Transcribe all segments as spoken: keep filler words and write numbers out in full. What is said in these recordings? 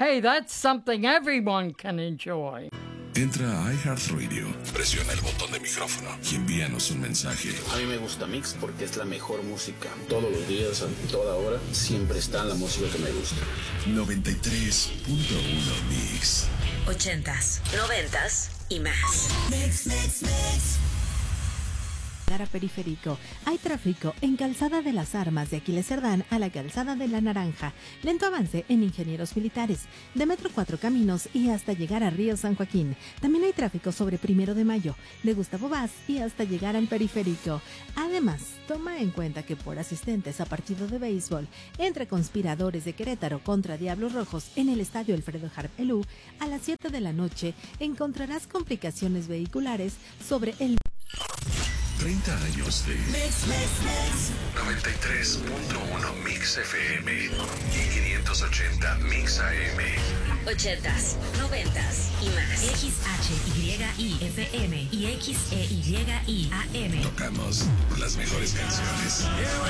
Hey, that's something everyone can enjoy. Entra a iHeartRadio, presiona el botón de micrófono y envíanos un mensaje. A mí me gusta Mix porque es la mejor música. Todos los días, a toda hora, siempre está la música que me gusta. noventa y tres punto uno Mix. Ochentas, noventas y más. Mix, mix, mix. A Periférico. Hay tráfico en Calzada de las Armas de Aquiles Cerdán a la Calzada de la Naranja. Lento avance en Ingenieros Militares, de Metro Cuatro Caminos y hasta llegar a Río San Joaquín. También hay tráfico sobre Primero de Mayo, de Gustavo Vaz y hasta llegar al Periférico. Además, toma en cuenta que por asistentes a partido de béisbol entre Conspiradores de Querétaro contra Diablos Rojos en el Estadio Alfredo Harp Elú, a las siete de la noche encontrarás complicaciones vehiculares sobre el treinta años de Mix, mix, mix. noventa y tres punto uno Mix F M y quinientos ochenta Mix A M. Ochentas, noventas y más. X H Y I F M y X E Y I A M. Tocamos las mejores canciones.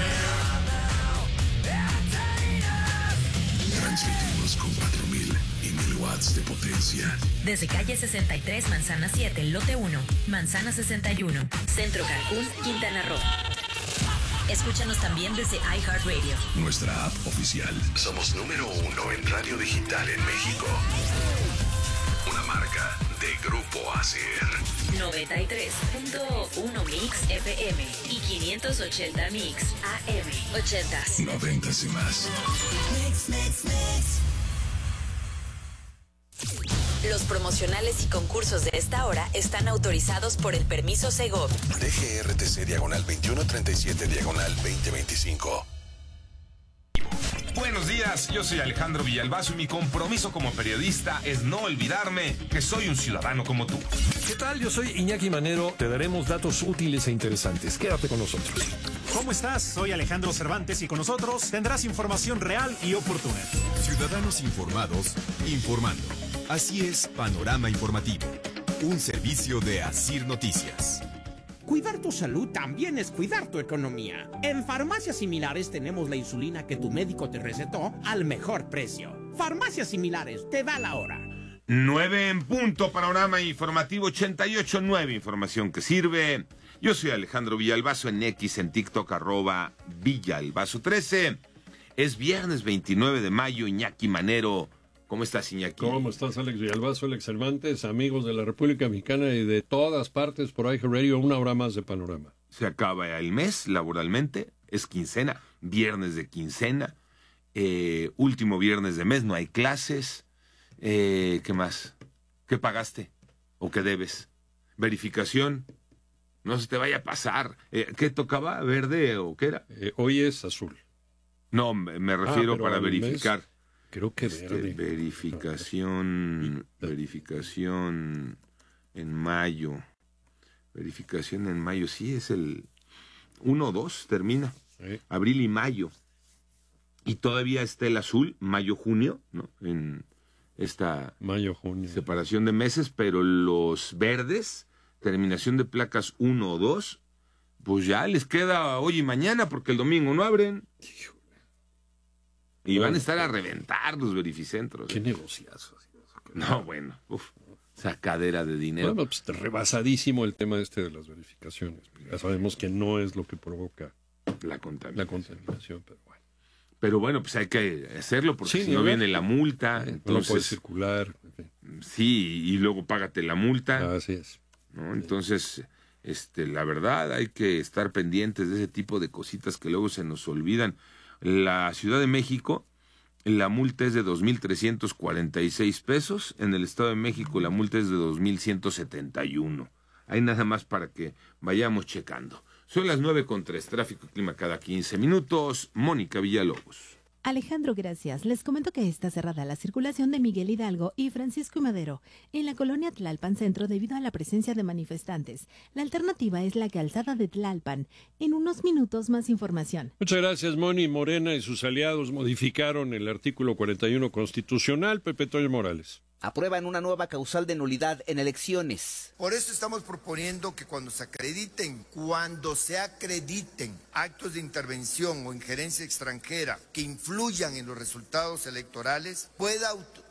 Transmitimos con cuatro mil y mil watts de potencia. Desde calle sesenta y tres, Manzana siete, Lote uno, Manzana sesenta y uno, Centro Cancún, Quintana Roo. Escúchanos también desde iHeartRadio. Nuestra app oficial. Somos número uno en radio digital en México. Una marca de Grupo Acer. noventa y tres punto uno Mix F M y quinientos ochenta Mix A M. Ochentas. Noventas y más. Mix, mix, mix. Los promocionales y concursos de esta hora están autorizados por el permiso Segov. D G R T C diagonal veintiuno treinta y siete diagonal veinte veinticinco. Buenos días, yo soy Alejandro Villalbazo y mi compromiso como periodista es no olvidarme que soy un ciudadano como tú. ¿Qué tal? Yo soy Iñaki Manero. Te daremos datos útiles e interesantes. Quédate con nosotros. ¿Cómo estás? Soy Alejandro Cervantes y con nosotros tendrás información real y oportuna. Ciudadanos informados, informando. Así es Panorama Informativo, un servicio de Asir Noticias. Cuidar tu salud también es cuidar tu economía. En Farmacias Similares tenemos la insulina que tu médico te recetó al mejor precio. Farmacias Similares, te da la hora. nueve en punto, Panorama Informativo ochenta y ocho punto nueve, información que sirve. Yo soy Alejandro Villalbazo, en X, en TikTok, arroba Villalbazo trece. Es viernes veintinueve de mayo, Iñaki Manero. ¿Cómo estás, Iñaki? ¿Cómo estás, Alex Villalbazo, Alex Cervantes, amigos de la República Mexicana y de todas partes por iHeartRadio? Una hora más de Panorama. Se acaba el mes laboralmente, es quincena, viernes de quincena, eh, último viernes de mes, no hay clases. Eh, ¿Qué más? ¿Qué pagaste? ¿O qué debes? Verificación. No se te vaya a pasar. Eh, ¿Qué tocaba? ¿Verde o qué era? Eh, hoy es azul. No, me, me refiero ah, para verificar. Mes, creo que este, verde. Verificación, verificación en mayo. Verificación en mayo, sí, es el uno o dos, termina. Sí. Abril y mayo. Y todavía está el azul, mayo-junio, ¿no? En esta mayo, junio. separación de meses, pero los verdes, terminación de placas uno o dos, pues ya les queda hoy y mañana, porque el domingo no abren. Y van a estar a reventar los verificentros. Qué negociazo. No, bueno, uf, sacadera de dinero. Bueno, pues rebasadísimo el tema este de las verificaciones. Ya sabemos que no es lo que provoca la contaminación. La contaminación, pero bueno. Pero bueno, pues hay que hacerlo porque sí, si no viene la multa, entonces... No puede circular. En fin. Sí, y luego págate la multa. Así es. ¿No? Entonces, este, la verdad, hay que estar pendientes de ese tipo de cositas que luego se nos olvidan. La Ciudad de México, la multa es de dos mil trescientos cuarenta y seis pesos. En el Estado de México, la multa es de dos mil ciento setenta y uno. Hay nada más para que vayamos checando. Son las nueve con tres, tráfico y clima cada quince minutos. Mónica Villalobos. Alejandro, gracias. Les comento que está cerrada la circulación de Miguel Hidalgo y Francisco y Madero en la colonia Tlalpan Centro debido a la presencia de manifestantes. La alternativa es la calzada de Tlalpan. En unos minutos más información. Muchas gracias, Moni. Morena y sus aliados modificaron el artículo cuarenta y uno constitucional. Pepe Toño Morales. Aprueban una nueva causal de nulidad en elecciones. Por eso estamos proponiendo que cuando se acrediten, cuando se acrediten actos de intervención o injerencia extranjera que influyan en los resultados electorales, pueda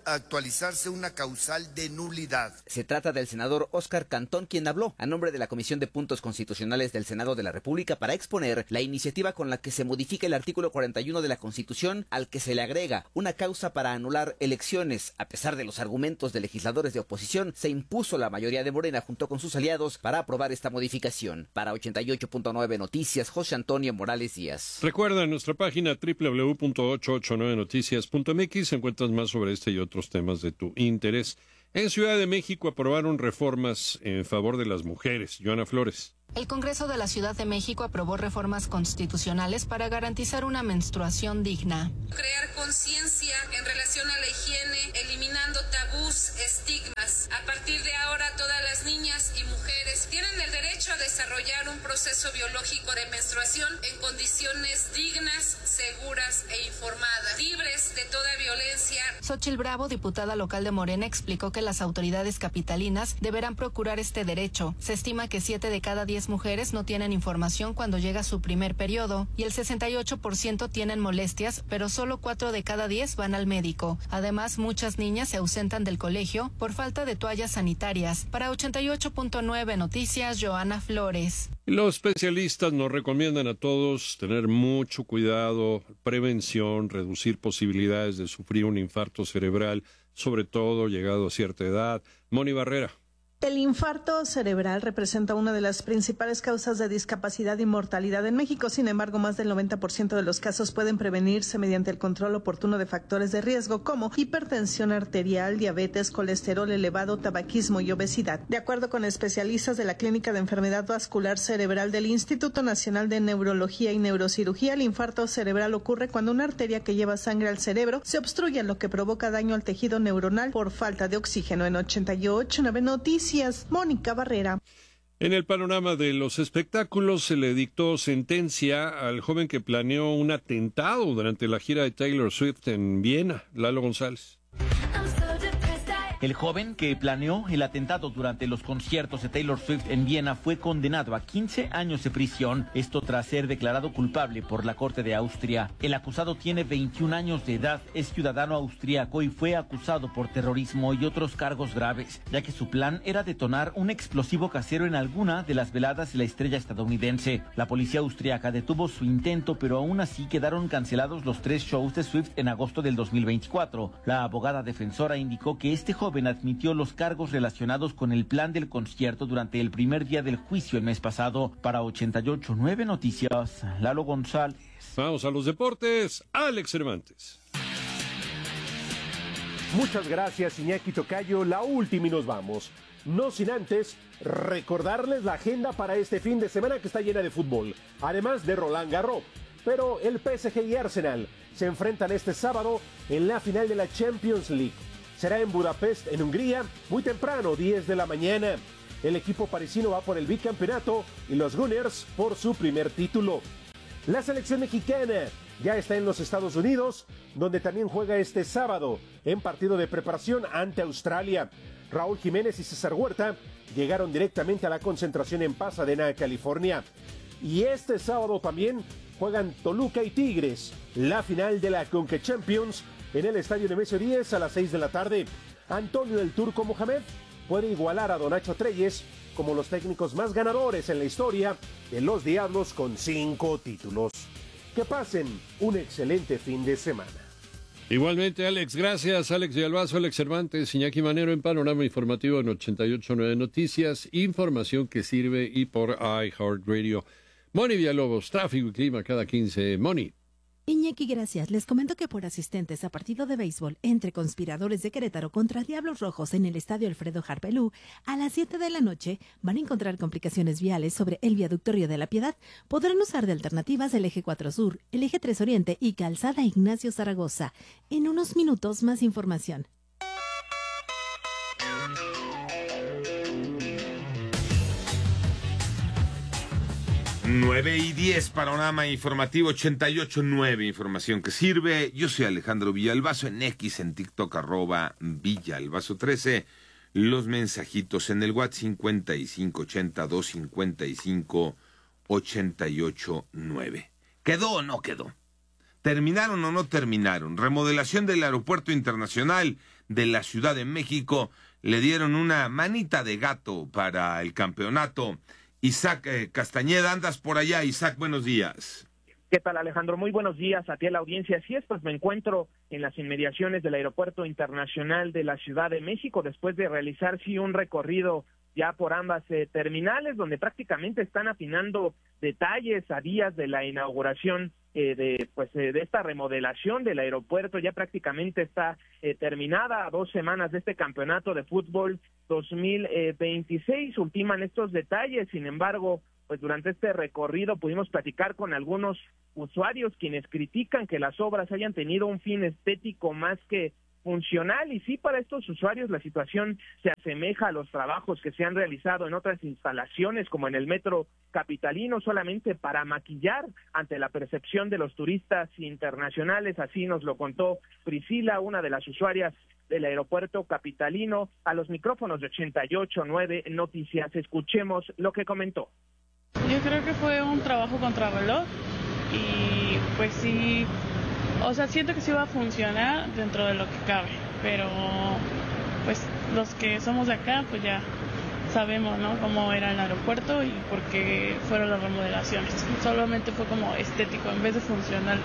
actualizarse una causal de nulidad. Se trata del senador Óscar Cantón, quien habló a nombre de la Comisión de Puntos Constitucionales del Senado de la República para exponer la iniciativa con la que se modifica el artículo cuarenta y uno de la Constitución, al que se le agrega una causa para anular elecciones. A pesar de los argumentos de legisladores de oposición, se impuso la mayoría de Morena junto con sus aliados para aprobar esta modificación. Para ochenta y ocho punto nueve Noticias, José Antonio Morales Díaz. Recuerda en nuestra página doble u doble u doble u punto ochocientos ochenta y nueve noticias punto m x encuentras más sobre este y otros temas de tu interés. En Ciudad de México aprobaron reformas en favor de las mujeres. Joana Flores. El Congreso de la Ciudad de México aprobó reformas constitucionales para garantizar una menstruación digna. Crear conciencia en relación a la higiene, eliminando tabús, estigmas. A partir de ahora, todas las niñas y mujeres tienen el derecho a desarrollar un proceso biológico de menstruación en condiciones dignas, seguras e informadas, libres de toda violencia. Xóchitl Bravo, diputada local de Morena, explicó que las autoridades capitalinas deberán procurar este derecho. Se estima que siete de cada diez mujeres no tienen información cuando llega su primer periodo y el sesenta y ocho por ciento tienen molestias, pero solo cuatro de cada diez van al médico. Además, muchas niñas se ausentan del colegio por falta de toallas sanitarias. Para ochenta y ocho punto nueve Noticias, Joana Flores. Los especialistas nos recomiendan a todos tener mucho cuidado, prevención, reducir posibilidades de sufrir un infarto cerebral, sobre todo llegado a cierta edad. Moni Barrera. El infarto cerebral representa una de las principales causas de discapacidad y mortalidad en México. Sin embargo, más del noventa por ciento de los casos pueden prevenirse mediante el control oportuno de factores de riesgo como hipertensión arterial, diabetes, colesterol elevado, tabaquismo y obesidad. De acuerdo con especialistas de la Clínica de Enfermedad Vascular Cerebral del Instituto Nacional de Neurología y Neurocirugía, el infarto cerebral ocurre cuando una arteria que lleva sangre al cerebro se obstruye, lo que provoca daño al tejido neuronal por falta de oxígeno. En ochenta y ocho punto nueve Noticias, Mónica Barrera. En el panorama de los espectáculos se le dictó sentencia al joven que planeó un atentado durante la gira de Taylor Swift en Viena. Lalo González. El joven que planeó el atentado durante los conciertos de Taylor Swift en Viena fue condenado a quince años de prisión, esto tras ser declarado culpable por la Corte de Austria. El acusado tiene veintiún años de edad, es ciudadano austríaco y fue acusado por terrorismo y otros cargos graves, ya que su plan era detonar un explosivo casero en alguna de las veladas de la estrella estadounidense. La policía austríaca detuvo su intento, pero aún así quedaron cancelados los tres shows de Swift en agosto del dos mil veinticuatro. La abogada defensora indicó que este joven admitió los cargos relacionados con el plan del concierto durante el primer día del juicio el mes pasado. Para ochenta y ocho punto nueve Noticias, Lalo González. Vamos a los deportes, Alex Cervantes. Muchas gracias, Iñaki Tocayo. La última y nos vamos. No sin antes recordarles la agenda para este fin de semana que está llena de fútbol, además de Roland Garros. Pero el P S G y Arsenal se enfrentan este sábado en la final de la Champions League. Será en Budapest, en Hungría, muy temprano, diez de la mañana. El equipo parisino va por el bicampeonato y los Gunners por su primer título. La selección mexicana ya está en los Estados Unidos, donde también juega este sábado en partido de preparación ante Australia. Raúl Jiménez y César Huerta llegaron directamente a la concentración en Pasadena, California. Y este sábado también juegan Toluca y Tigres, la final de la Conca Champions, en el estadio Nemesio diez a las seis de la tarde. Antonio el Turco Mohamed puede igualar a Don Nacho Treyes como los técnicos más ganadores en la historia de los Diablos con cinco títulos. Que pasen un excelente fin de semana. Igualmente, Alex, gracias. Alex de Albazo, Alex Cervantes, Iñaki Manero en Panorama Informativo en ochenta y ocho punto nueve Noticias, información que sirve y por iHeartRadio. Moni Villalobos, tráfico y clima cada quince. Moni. Iñaki, gracias. Les comento que por asistentes a partido de béisbol entre Conspiradores de Querétaro contra Diablos Rojos en el Estadio Alfredo Harpelú, a las siete de la noche van a encontrar complicaciones viales sobre el Viaducto Río de la Piedad. Podrán usar de alternativas el eje cuatro Sur, el eje tres Oriente y Calzada Ignacio Zaragoza. En unos minutos más información. nueve y diez, panorama informativo ochenta y ocho punto nueve, información que sirve. Yo soy Alejandro Villalbazo, en X, en TikTok, arroba Villalbazo trece. Los mensajitos en el WhatsApp cincuenta y cinco ochenta, doscientos cincuenta y cinco, ochenta y ocho nueve. ¿Quedó o no quedó? ¿Terminaron o no terminaron? Remodelación del Aeropuerto Internacional de la Ciudad de México le dieron una manita de gato para el campeonato. Isaac eh, Castañeda, andas por allá. Isaac, buenos días. ¿Qué tal, Alejandro? Muy buenos días a ti, a la audiencia. Así es, pues me encuentro en las inmediaciones del Aeropuerto Internacional de la Ciudad de México después de realizar, sí, un recorrido ya por ambas eh, terminales, donde prácticamente están afinando detalles a días de la inauguración eh, de pues eh, de esta remodelación del aeropuerto. Ya prácticamente está eh, terminada a dos semanas de este campeonato de fútbol dos mil veintiséis. Ultiman estos detalles, sin embargo, pues durante este recorrido pudimos platicar con algunos usuarios quienes critican que las obras hayan tenido un fin estético más que funcional, y sí, para estos usuarios la situación se asemeja a los trabajos que se han realizado en otras instalaciones como en el metro capitalino, solamente para maquillar ante la percepción de los turistas internacionales. Así nos lo contó Priscila, una de las usuarias del aeropuerto capitalino, a los micrófonos de ochenta y ocho punto nueve Noticias. Escuchemos lo que comentó. Yo creo que fue un trabajo contrarreloj y pues sí, o sea, siento que sí va a funcionar dentro de lo que cabe, pero pues los que somos de acá pues ya sabemos, ¿no?, cómo era el aeropuerto y por qué fueron las remodelaciones. Solamente fue como estético en vez de funcional.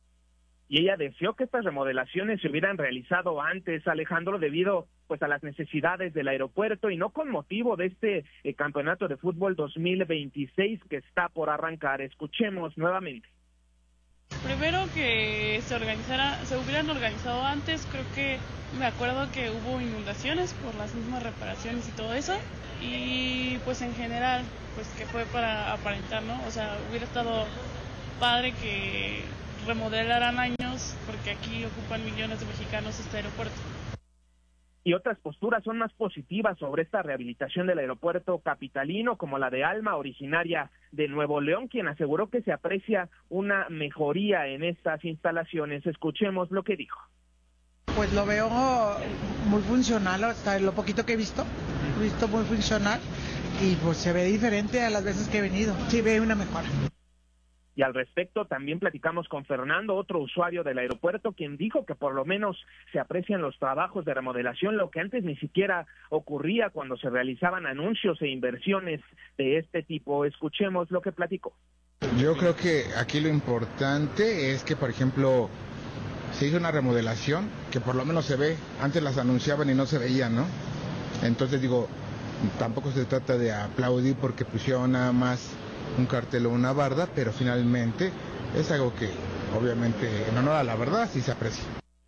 Y ella deseó que estas remodelaciones se hubieran realizado antes, Alejandro, debido pues a las necesidades del aeropuerto y no con motivo de este eh, campeonato de fútbol dos mil veintiséis que está por arrancar. Escuchemos nuevamente. Primero que se organizara, se hubieran organizado antes. Creo que me acuerdo que hubo inundaciones por las mismas reparaciones y todo eso, y pues en general pues que fue para aparentar, ¿no? O sea, hubiera estado padre que remodelaran años, porque aquí ocupan millones de mexicanos este aeropuerto. Y otras posturas son más positivas sobre esta rehabilitación del aeropuerto capitalino, como la de Alma, originaria de Nuevo León, quien aseguró que se aprecia una mejoría en estas instalaciones. Escuchemos lo que dijo. Pues lo veo muy funcional, hasta lo poquito que he visto, he visto muy funcional y pues se ve diferente a las veces que he venido. Sí, ve una mejora. Y al respecto también platicamos con Fernando, otro usuario del aeropuerto, quien dijo que por lo menos se aprecian los trabajos de remodelación, lo que antes ni siquiera ocurría cuando se realizaban anuncios e inversiones de este tipo. Escuchemos lo que platicó. Yo creo que aquí lo importante es que, por ejemplo, se hizo una remodelación que por lo menos se ve, antes las anunciaban y no se veían, ¿no? Entonces digo, tampoco se trata de aplaudir porque pusieron nada más un cartel o una barda, pero finalmente es algo que obviamente en honor a la verdad sí se aprecia.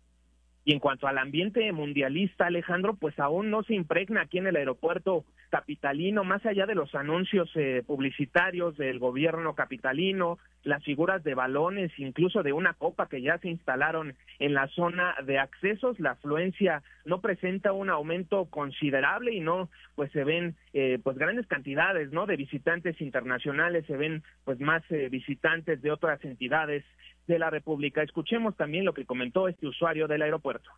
Y en cuanto al ambiente mundialista, Alejandro, pues aún no se impregna aquí en el aeropuerto capitalino, más allá de los anuncios eh, publicitarios del gobierno capitalino, las figuras de balones, incluso de una copa que ya se instalaron en la zona de accesos. La afluencia no presenta un aumento considerable y no, pues se ven eh, pues grandes cantidades, ¿no?, de visitantes internacionales, se ven pues más eh, visitantes de otras entidades de la República. Escuchemos también lo que comentó este usuario del aeropuerto.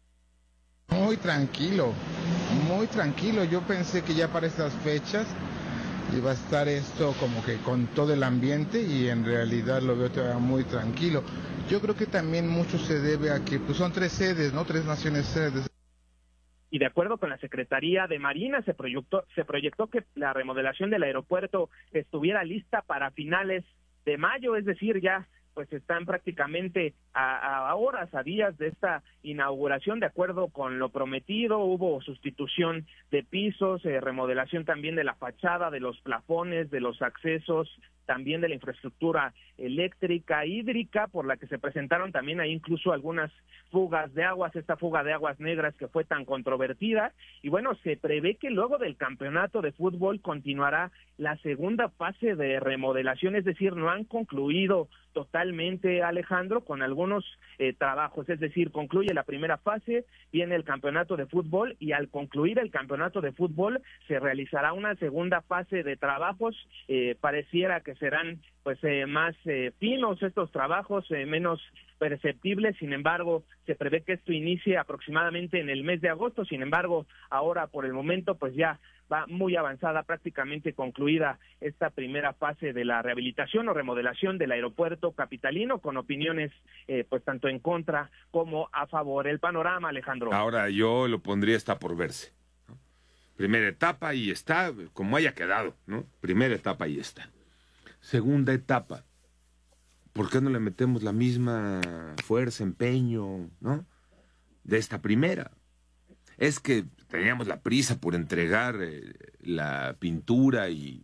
Muy tranquilo, muy tranquilo. Yo pensé que ya para estas fechas iba a estar esto como que con todo el ambiente y en realidad lo veo todavía muy tranquilo. Yo creo que también mucho se debe a que pues son tres sedes, ¿no? Tres naciones sedes. Y de acuerdo con la Secretaría de Marina, se proyectó, se proyectó que la remodelación del aeropuerto estuviera lista para finales de mayo, es decir, ya pues están prácticamente a, a horas, a días de esta inauguración. De acuerdo con lo prometido, hubo sustitución de pisos, eh, remodelación también de la fachada, de los plafones, de los accesos, también de la infraestructura eléctrica, hídrica, por la que se presentaron también ahí incluso algunas fugas de aguas, esta fuga de aguas negras que fue tan controvertida. Y bueno, se prevé que luego del campeonato de fútbol continuará la segunda fase de remodelación, es decir, no han concluido totalmente, Alejandro, con algunos eh, trabajos, es decir, concluye la primera fase, viene el campeonato de fútbol y al concluir el campeonato de fútbol se realizará una segunda fase de trabajos, eh, pareciera que serán pues eh, más eh, finos estos trabajos, eh, menos perceptibles. Sin embargo, se prevé que esto inicie aproximadamente en el mes de agosto. Sin embargo, ahora por el momento pues ya va muy avanzada, prácticamente concluida esta primera fase de la rehabilitación o remodelación del aeropuerto capitalino, con opiniones eh, pues tanto en contra como a favor. El panorama, Alejandro. Ahora yo lo pondría está por verse, ¿no? Primera etapa y está, como haya quedado, ¿no? Primera etapa y está. Segunda etapa, ¿por qué no le metemos la misma fuerza, empeño, ¿no? De esta primera. Es que teníamos la prisa por entregar eh, la pintura y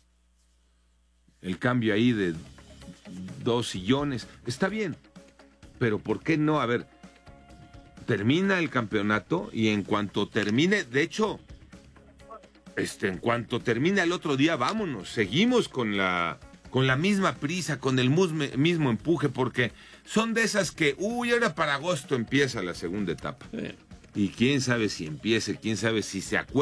el cambio ahí de dos sillones. Está bien, pero ¿por qué no? A ver, termina el campeonato y en cuanto termine, de hecho, este, en cuanto termine el otro día, vámonos, seguimos con la, con la misma prisa, con el musme, mismo empuje, porque son de esas que, uy, ahora para agosto empieza la segunda etapa. Sí. Y quién sabe si empiece, quién sabe si se acuerda.